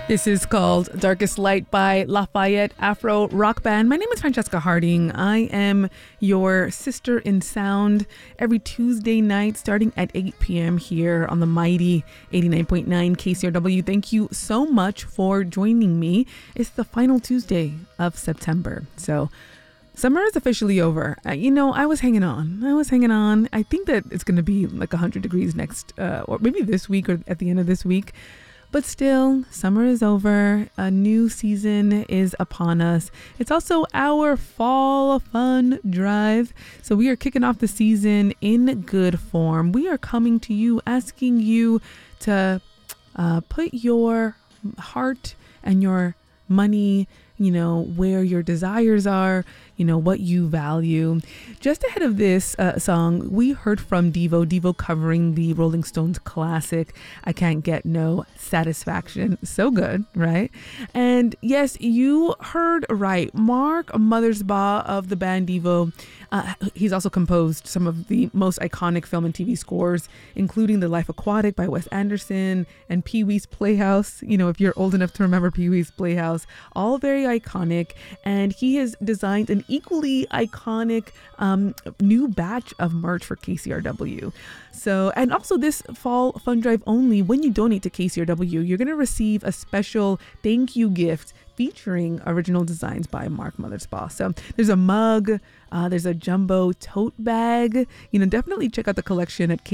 This is called Darkest Light by Lafayette Afro Rock Band. My name is Francesca Harding. I am your sister in sound every Tuesday night starting at 8 p.m. here on the mighty 89.9 KCRW. Thank you so much for joining me. It's the final Tuesday of September. So summer is officially over. I was hanging on. I think that it's going to be like 100 degrees next, or maybe this week or at the end of this week. But still, summer is over. A new season is upon us. It's also our fall fun drive. So we are kicking off the season in good form. We are coming to you, asking you to put your heart and your money, where your desires are, what you value. Just ahead of this song, we heard from Devo covering the Rolling Stones classic, I Can't Get No Satisfaction. So good, right? And yes, you heard right. Mark Mothersbaugh of the band Devo, he's also composed some of the most iconic film and TV scores, including The Life Aquatic by Wes Anderson and Pee-wee's Playhouse. If you're old enough to remember Pee-wee's Playhouse, all very iconic. And he has designed an equally iconic new batch of merch for KCRW. So, and also this fall fund drive only, when you donate to KCRW, you're going to receive a special thank you gift featuring original designs by Mark Mothersbaugh. So there's a mug, there's a jumbo tote bag. Definitely check out the collection at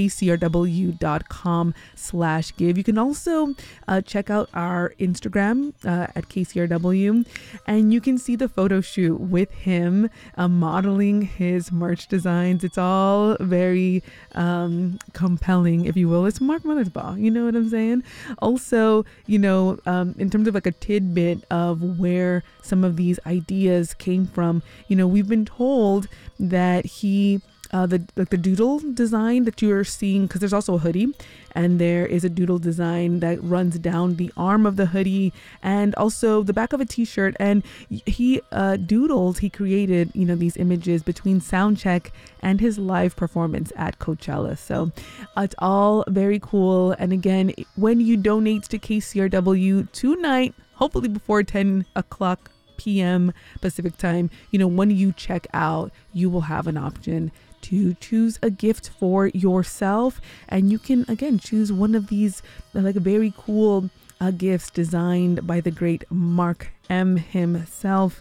kcrw.com/give. You can also check out our Instagram at KCRW, and you can see the photo shoot with him modeling his merch designs. It's all very compelling, if you will. It's Mark Mothersbaugh, you know what I'm saying? Also, in terms of like a tidbit of where some of these ideas came from, we've been told that he the doodle design that you are seeing, because there's also a hoodie, and there is a doodle design that runs down the arm of the hoodie and also the back of a t-shirt, and he created these images between sound check and his live performance at Coachella. So it's all very cool. And again, when you donate to KCRW tonight, hopefully before 10 o'clock p.m. Pacific time, when you check out, you will have an option to choose a gift for yourself, and you can again choose one of these very cool gifts designed by the great Mark M himself.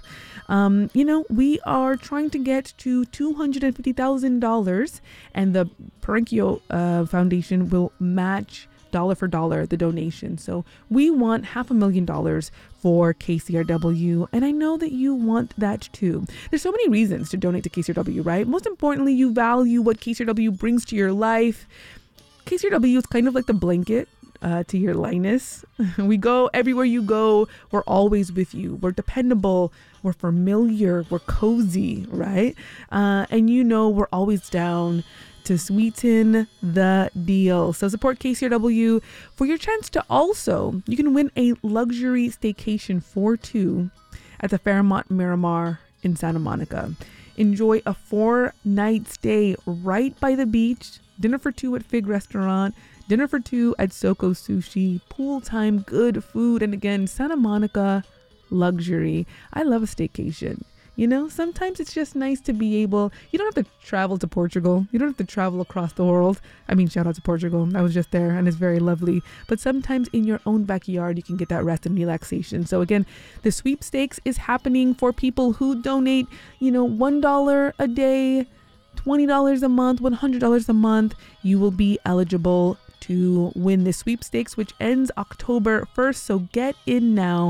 We are trying to get to $250,000, and the Perenchio Foundation will match dollar for dollar the donation. So we want $500,000 for KCRW, and I know that you want that too. There's so many reasons to donate to KCRW, right? Most importantly, you value what KCRW brings to your life. KCRW is kind of like the blanket to your Linus. We go everywhere you go. We're always with you. We're dependable. We're familiar. We're cozy, right? And we're always down to sweeten the deal. So support KCRW for your chance to you can win a luxury staycation for two at the Fairmont Miramar in Santa Monica. Enjoy a 4-night stay right by the beach, dinner for two at Fig Restaurant, dinner for two at Soko Sushi, pool time, good food, and again, Santa Monica luxury. I love a staycation. Sometimes it's just nice to be able, you don't have to travel to Portugal. You don't have to travel across the world. Shout out to Portugal. I was just there and it's very lovely. But sometimes in your own backyard, you can get that rest and relaxation. So again, the sweepstakes is happening for people who donate, $1 a day, $20 a month, $100 a month. You will be eligible to win the sweepstakes, which ends October 1st. So get in now.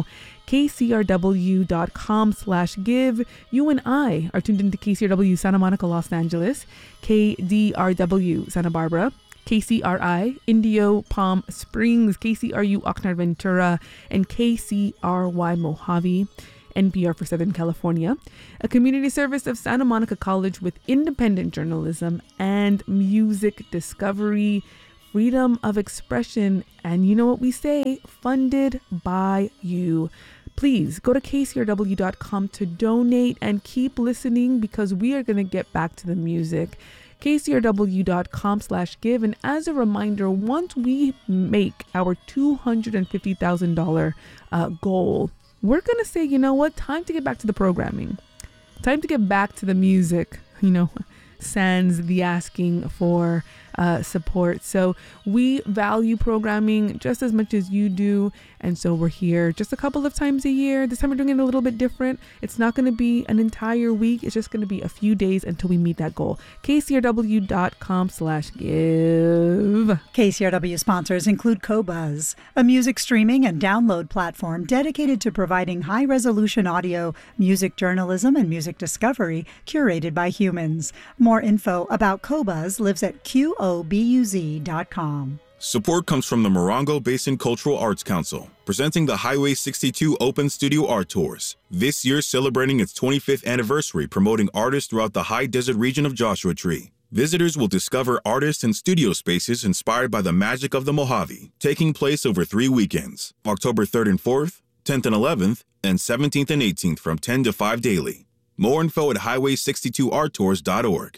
KCRW.com/give. You and I are tuned into KCRW Santa Monica, Los Angeles, KDRW Santa Barbara, KCRI Indio Palm Springs, KCRU Oxnard Ventura, and KCRY Mojave. NPR for Southern California, a community service of Santa Monica College with independent journalism and music discovery, freedom of expression, and you know what we say, funded by you. Please go to kcrw.com to donate and keep listening, because we are going to get back to the music. kcrw.com/give. And as a reminder, once we make our $250,000 goal, we're going to say, you know what, time to get back to the programming. Time to get back to the music, sans the asking for support. So we value programming just as much as you do. And so we're here just a couple of times a year. This time we're doing it a little bit different. It's not going to be an entire week. It's just going to be a few days until we meet that goal. kcrw.com/give. KCRW sponsors include Qobuz, a music streaming and download platform dedicated to providing high-resolution audio, music journalism, and music discovery curated by humans. More info about Qobuz lives at qobuz.com. Support comes from the Morongo Basin Cultural Arts Council, presenting the Highway 62 Open Studio Art Tours. This year celebrating its 25th anniversary, promoting artists throughout the high desert region of Joshua Tree. Visitors will discover artists and studio spaces inspired by the magic of the Mojave, taking place over 3 weekends, October 3rd and 4th, 10th and 11th, and 17th and 18th from 10 to 5 daily. More info at highway62arttours.org.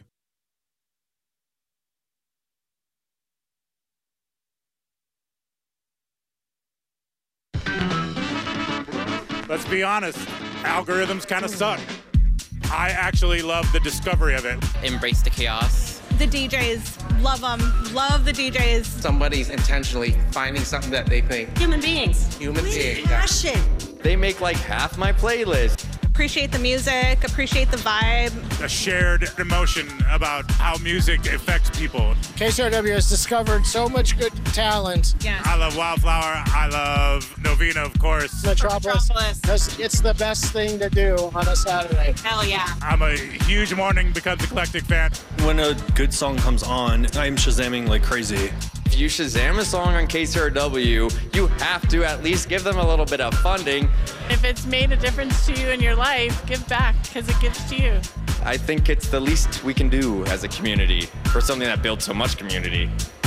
Let's be honest, algorithms kind of suck. I actually love the discovery of it. Embrace the chaos. The DJs, love them, love the DJs. Somebody's intentionally finding something that they think. Human beings. Human beings. Passion. They make like half my playlist. Appreciate the music, appreciate the vibe. A shared emotion about how music affects people. KCRW has discovered so much good talent. Yeah. I love Wildflower. I love Novena, of course. Metropolis. It's the best thing to do on a Saturday. Hell yeah. I'm a huge Morning Becomes Eclectic fan. When a good song comes on, I'm Shazamming like crazy. If you Shazam a song on KCRW, you have to at least give them a little bit of funding. If it's made a difference to you in your life, give back because it gives to you. I think it's the least we can do as a community for something that builds so much community.